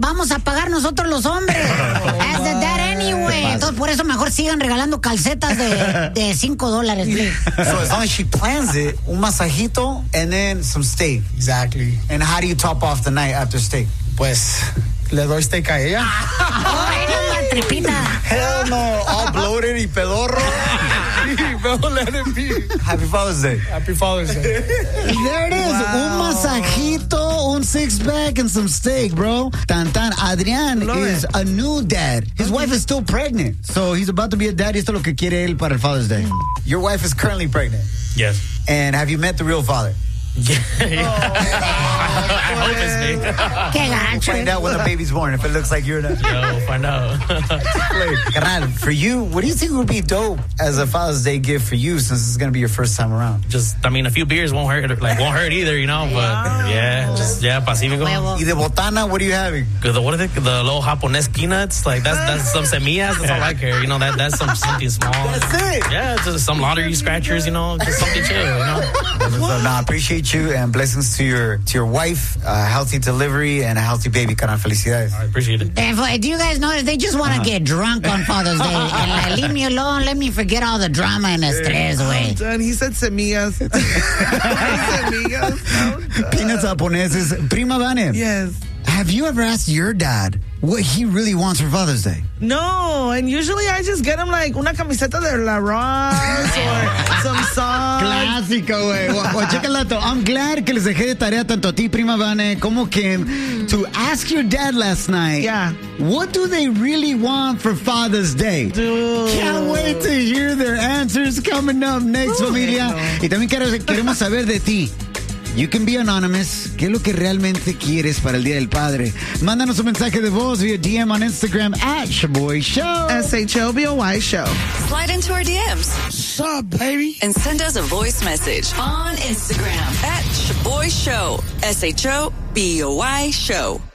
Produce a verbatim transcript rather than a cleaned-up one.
vamos a pagar nosotros los hombres. As the dad anyway. Entonces, por eso mejor sigan regalando calcetas de, de cinco dólares, please. So as long as she plans it, un masajito and then some steak. Exactly. And how do you top off the night after steak? Pues, le doy steak a ella. Ay, no, una tripita. Hell no, all bloated y pedorro. Don't let it be. Happy Father's Day. Happy Father's Day. There it is. Wow. Un masajito, un six-pack, and some steak, bro. Tan tan. Adrián Love is it. a new dad. His wife is still pregnant. So he's about to be a dad. Esto es lo que quiere él para el Father's Day. Your wife is currently pregnant. Yes. And have you met the real father? Yeah. I hope it's me. Qué gacho. Find out when the baby's born if it looks like you're not. Yo, we'll find out. Carnal, for you, what do you think would be dope as a Father's Day gift for you since it's going to be your first time around? Just, I mean, a few beers won't hurt, like, won't hurt either, you know, but yeah, just, yeah, Pacifico. Huevo. Y de botana, what are you having? The, what are they, the little Japonés peanuts? Like, that's that's some semillas, that's all I care, you know, that that's some something small. That's it. Yeah, just some lottery scratchers, you know, just something chill, you know. So, no, I appreciate you and blessings to your to your wife, a healthy delivery and a healthy baby. Carnal, felicidades. I appreciate it. And for- do you guys notice they just want to get drunk on Father's Day? And like, leave me alone. Let me forget all the drama and estrés, güey. Done. He said semillas. semillas. Peanuts japoneses. Prima Vane, Yes. have you ever asked your dad what he really wants for Father's Day? No, and usually I just get him like una camiseta de La Ross or some socks. Clásico, güey. Well, well, check el dato. I'm glad que les dejé de tarea tanto a ti, Prima Vane, como Kim, to ask your dad last night. Yeah. What do they really want for Father's Day? Dude. Can't wait to hear their answers coming up next, Ooh, familia. no. Y también queremos, queremos saber de ti. You can be anonymous. ¿Qué es lo que realmente quieres para el Día del Padre? Mándanos un mensaje de voz via D M on Instagram at Shaboy Show. S H O B O Y show. Slide into our D Ms What's up, baby? and send us a voice message on Instagram at Shaboy Show. S H O B O Y show.